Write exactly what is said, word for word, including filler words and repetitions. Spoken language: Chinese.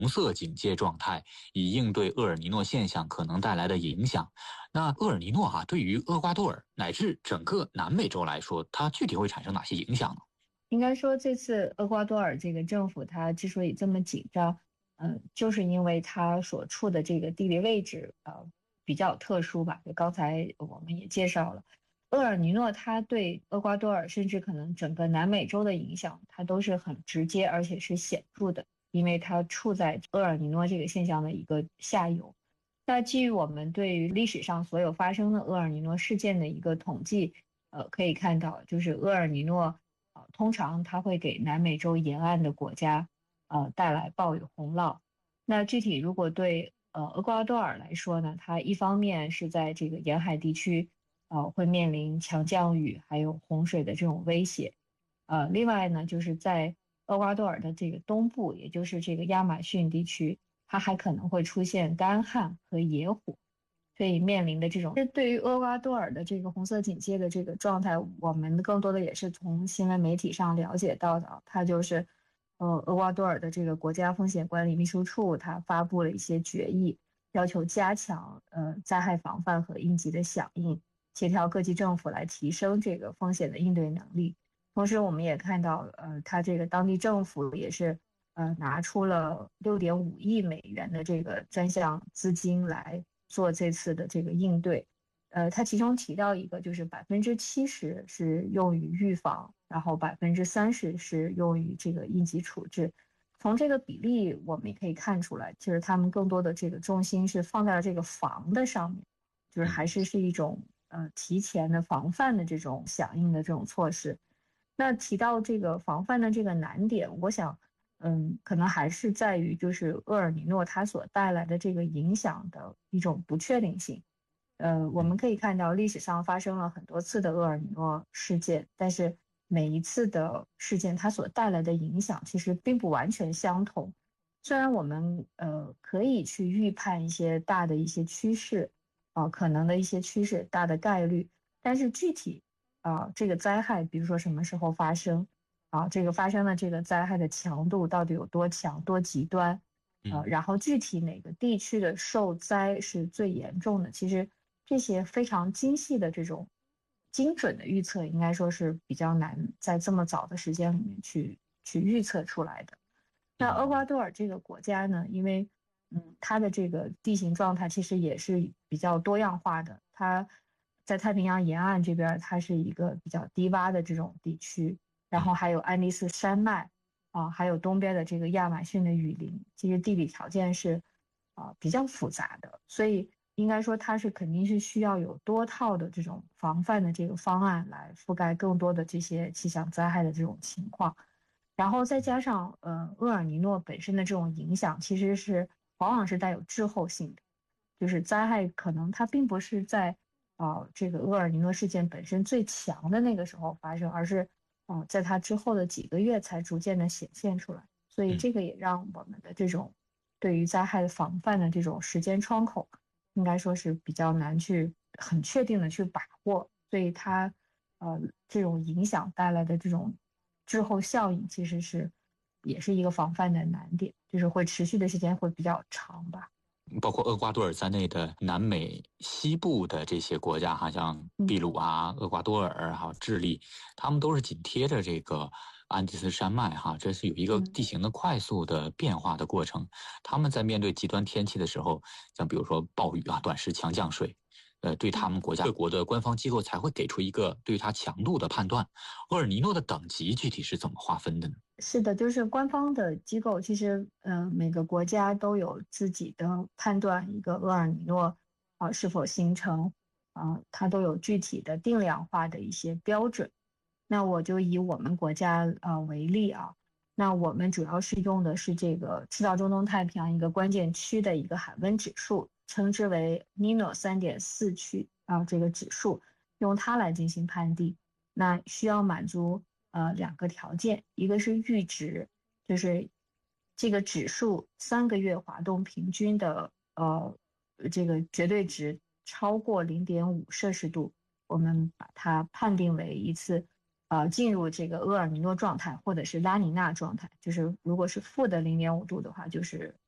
红色警戒状态，以应对厄尔尼诺现象可能带来的影响。那厄尔尼诺啊，对于厄瓜多尔乃至整个南美洲来说，它具体会产生哪些影响呢？ 应该说，这次厄瓜多尔这个政府它之所以这么紧张，嗯、呃，就是因为它所处的这个地理位置呃比较特殊吧。就刚才我们也介绍了，厄尔尼诺它对厄瓜多尔甚至可能整个南美洲的影响，它都是很直接而且是显著的，因为它处在厄尔尼诺这个现象的一个下游。那基于我们对于历史上所有发生的厄尔尼诺事件的一个统计，呃，可以看到，就是厄尔尼诺。呃，通常它会给南美洲沿岸的国家，呃，带来暴雨洪涝。那具体如果对呃厄瓜多尔来说呢，它一方面是在这个沿海地区，呃，会面临强降雨还有洪水的这种威胁。呃，另外呢，就是在厄瓜多尔的这个东部，也就是这个亚马逊地区，它还可能会出现干旱和野火。所以面临的这种，这对于厄瓜多尔的这个红色警戒的这个状态，我们更多的也是从新闻媒体上了解到的。它就是，呃，厄瓜多尔的这个国家风险管理秘书处，它发布了一些决议，要求加强呃灾害防范和应急的响应，协调各级政府来提升这个风险的应对能力。同时，我们也看到，呃，它这个当地政府也是，呃，拿出了六点五亿美元的这个专项资金来做这次的这个应对。呃，它其中提到一个，就是百分之七十是用于预防，然后百分之三十是用于这个应急处置。从这个比例，我们也可以看出来，就是他们更多的这个重心是放在了这个防的上面，就是还是是一种呃提前的防范的这种响应的这种措施。那提到这个防范的这个难点，我想，嗯，可能还是在于就是厄尔尼诺它所带来的这个影响的一种不确定性。呃，我们可以看到历史上发生了很多次的厄尔尼诺事件，但是每一次的事件它所带来的影响其实并不完全相同。虽然我们呃可以去预判一些大的一些趋势，啊、可能的一些趋势大的概率，但是具体啊、这个灾害，比如说什么时候发生，啊，这个发生的这个灾害的强度到底有多强、多极端，呃， 嗯。 然后具体哪个地区的受灾是最严重的，其实这些非常精细的这种精准的预测，应该说是比较难在这么早的时间里面去去预测出来的。那厄瓜嗯。 多尔这个国家呢，因为嗯，它的这个地形状态其实也是比较多样化的。它在太平洋沿岸这边，它是一个比较低洼的这种地区，然后嗯。 还有安第斯山脉啊，还有东边的这个亚马逊的雨林，其实地理条件是啊比较复杂的，所以应该说它是肯定是需要有多套的这种防范的这个方案来覆盖更多的这些气象灾害的这种情况。然后再加上呃厄尔尼诺本身的这种影响，其实是往往是带有滞后性的，就是灾害可能它并不是在啊、呃这个厄尔尼诺事件本身最强的那个时候发生，而是啊、呃在它之后的几个月才逐渐的显现出来。所以嗯。 这个也让我们的这种对于灾害的防范的这种时间窗口，应该说是比较难去很确定的去把握。所以它呃这种影响带来的这种滞后效应，其实是也是一个防范的难点，就是会持续的时间会比较长吧。 包括厄瓜多尔在内的南美西部的这些国家，哈，像秘鲁啊、厄瓜多尔还有智利，他们都是紧贴着这个安第斯山脉，哈，这是有一个地形的快速的变化的过程。他们在面对极端天气的时候，像比如说暴雨啊、短时强降水，呃，对他们国家各国的官方机构才会给出一个对它强度的判断。厄尔尼诺的等级具体是怎么划分的呢？ 是的，就是官方的机构，其实，嗯、呃，每个国家都有自己的判断一个厄尔尼诺啊、呃、是否形成，啊、呃，它都有具体的定量化的一些标准。那我就以我们国家啊、呃、为例啊，那我们主要是用的是这个赤道中东太平洋一个关键区的一个海温指数，称之为 Nino 三点四区啊这个指数，用它来进行判定。那需要满足呃两个条件，一个是阈值，就是这个指数三个月滑动平均的呃这个绝对值超过零点五摄氏度，我们把它判定为一次呃进入这个厄尔尼诺状态或者是拉尼娜状态，就是如果是负的零点五度的话，就是